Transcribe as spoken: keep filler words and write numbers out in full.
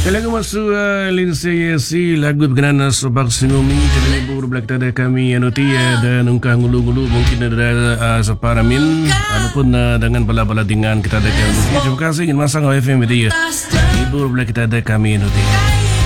Lagu masuk uh, Lindsay si lagu berkenaan Sobak Singumi Kena ibu berbelak kita ada kami Anuti dan ungkah ngulu-ngulu mungkin ada uh, separamin ataupun uh, dengan bala-bala dengan kita ada kami. Terima kasih ingin masang F M dia. Ibu berbelak kita ada kami Anuti.